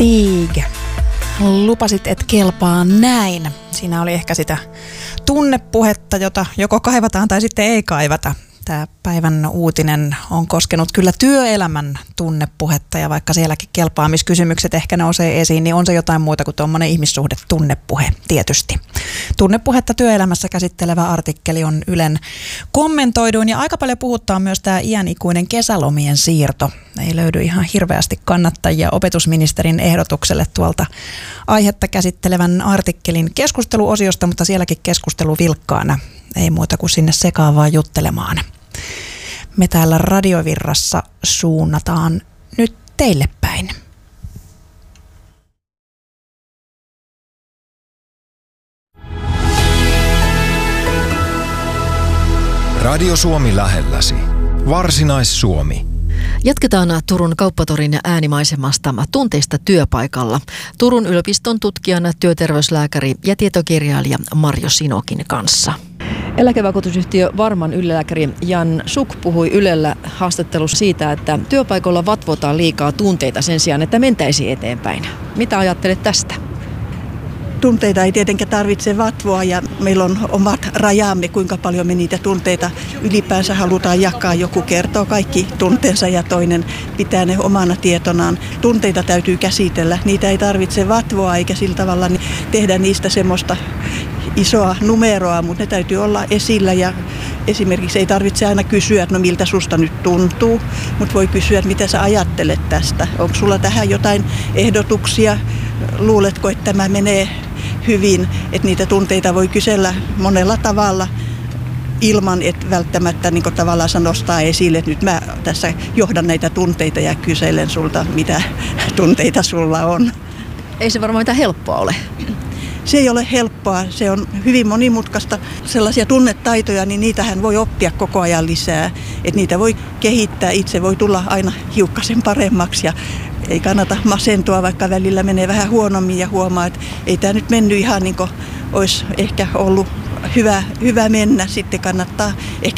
Stig, lupasit, et kelpaa näin. Siinä oli ehkä sitä tunnepuhetta, jota joko kaivataan tai sitten ei kaivata. Tämä päivän uutinen on koskenut kyllä työelämän tunnepuhetta, ja vaikka sielläkin kelpaamiskysymykset ehkä nousee esiin, niin on se jotain muuta kuin tuommoinen ihmissuhde tunnepuhe tietysti. Tunnepuhetta työelämässä käsittelevä artikkeli on Ylen kommentoiduin, ja aika paljon puhuttaa myös tämä iänikuinen kesälomien siirto. Ei löydy ihan hirveästi kannattajia opetusministerin ehdotukselle tuolta aihetta käsittelevän artikkelin keskusteluosiosta, mutta sielläkin keskustelu vilkkaana. Ei muuta kuin sinne sekaan vaan juttelemaan. Me täällä Radiovirrassa suunnataan nyt teille päin. Radio Suomi lähelläsi. Varsinais-Suomi. Jatketaan Turun Kauppatorin äänimaisemasta tunteista työpaikalla. Turun yliopiston tutkijana työterveyslääkäri ja tietokirjailija Marjo Sinokin kanssa. Eläkevakuutusyhtiö Varman ylilääkäri Jan Suk puhui Ylellä haastattelussa siitä, että työpaikoilla vatvotaan liikaa tunteita sen sijaan, että mentäisiin eteenpäin. Mitä ajattelet tästä? Tunteita ei tietenkään tarvitse vatvoa, ja meillä on omat rajamme, kuinka paljon me niitä tunteita ylipäänsä halutaan jakaa. Joku kertoo kaikki tunteensa ja toinen pitää ne omana tietonaan. Tunteita täytyy käsitellä, niitä ei tarvitse vatvoa eikä sillä tavalla tehdä niistä semmoista isoa numeroa, mutta ne täytyy olla esillä, ja esimerkiksi ei tarvitse aina kysyä, että no miltä susta nyt tuntuu, mutta voi kysyä, että mitä sä ajattelet tästä. Onko sulla tähän jotain ehdotuksia? Luuletko, että tämä menee hyvin, että niitä tunteita voi kysellä monella tavalla ilman, että välttämättä niin tavallaan nostaa esille, että nyt mä tässä johdan näitä tunteita ja kyselen sulta, mitä tunteita sulla on. Ei se varmaan mitään helppoa ole. Se ei ole helppoa, se on hyvin monimutkaista. Sellaisia tunnetaitoja, niin niitähän voi oppia koko ajan lisää. Että niitä voi kehittää, itse voi tulla aina hiukkasen paremmaksi, ja ei kannata masentua, vaikka välillä menee vähän huonommin ja huomaa, että ei tämä nyt mennyt ihan niin kuin olisi ehkä ollut hyvä mennä. Sitten kannattaa ehkä